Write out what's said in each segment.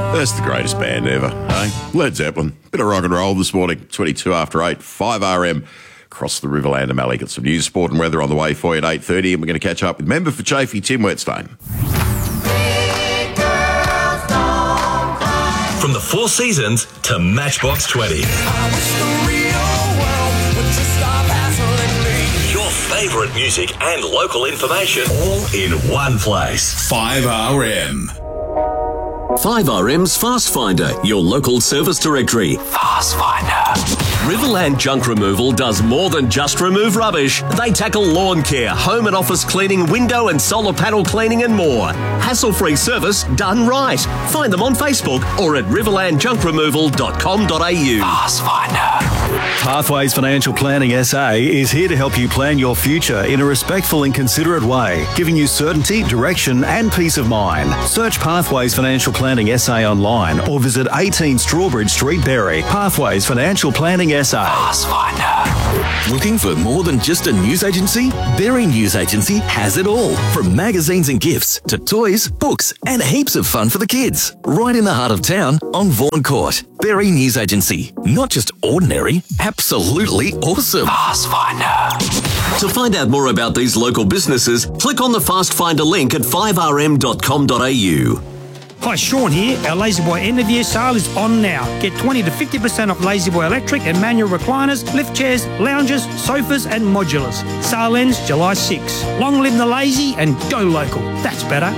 That's the greatest band ever, eh? Led Zeppelin. Bit of rock and roll this morning, 22 after 8, 5RM. Across the Riverland and Mallee. Got some news, sport and weather on the way for you at 8:30, and we're going to catch up with member for Chafey, Tim Whetstone. From the Four Seasons to Matchbox 20. Your favourite music and local information all in one place. 5RM. 5RM's Fast Finder, your local service directory. Fast Finder. Riverland Junk Removal does more than just remove rubbish. They tackle lawn care, home and office cleaning, window and solar panel cleaning and more. Hassle-free service done right. Find them on Facebook or at riverlandjunkremoval.com.au. Fast Finder. Pathways Financial Planning SA is here to help you plan your future in a respectful and considerate way, giving you certainty, direction and peace of mind. Search Pathways Financial Planning SA online or visit 18 Strawbridge Street, Berry. Pathways Financial Planning SA. Fast Finder. Looking for more than just a news agency? Berry News Agency has it all. From magazines and gifts to toys, books and heaps of fun for the kids. Right in the heart of town on Vaughan Court. Berry News Agency. Not just ordinary, absolutely awesome. Fast Finder. To find out more about these local businesses, click on the Fast Finder link at 5rm.com.au. Hi, Sean here. Our La-Z-Boy end of year sale is on now. Get 20 to 50% off La-Z-Boy electric and manual recliners, lift chairs, lounges, sofas and modulars. Sale ends July 6. Long live the lazy and go local. That's better.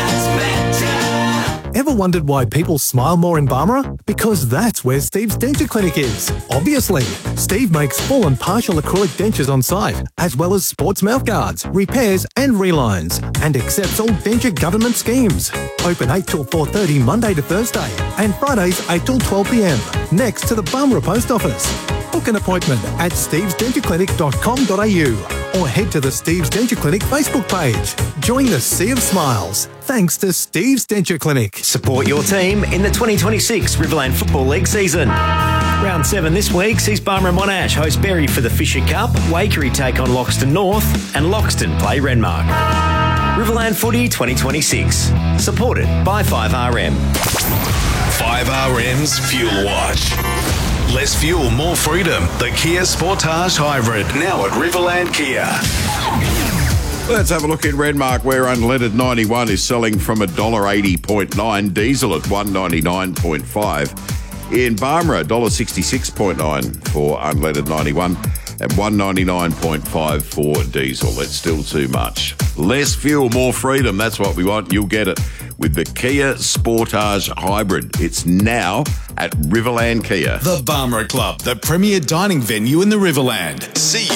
Ever wondered why people smile more in Barmera? Because that's where Steve's Denture Clinic is. Obviously, Steve makes full and partial acrylic dentures on site, as well as sports mouth guards, repairs and relines, and accepts all denture government schemes. Open 8 till 4:30 Monday to Thursday, and Fridays 8 till 12 p.m, next to the Barmera Post Office. Book an appointment at stevesdentureclinic.com.au or head to the Steve's Denture Clinic Facebook page. Join the Sea of Smiles, thanks to Steve's Denture Clinic. Support your team in the 2026 Riverland Football League season. Round 7 this week sees Barmera Monash host Berry for the Fisher Cup, Waikerie take on Loxton North, and Loxton play Renmark. Riverland Footy 2026. Supported by 5RM. 5RM's Fuel Watch. Less fuel, more freedom. The Kia Sportage Hybrid. Now at Riverland Kia. Let's have a look in Renmark, where unleaded 91 is selling from $1.80.9, diesel at $1.99.5. In Barmera, $1.66.9 for unleaded 91 and $1.99.5 for diesel. That's still too much. Less fuel, more freedom. That's what we want. You'll get it with the Kia Sportage Hybrid. It's now at Riverland Kia. The Barmera Club, the premier dining venue in the Riverland. See you.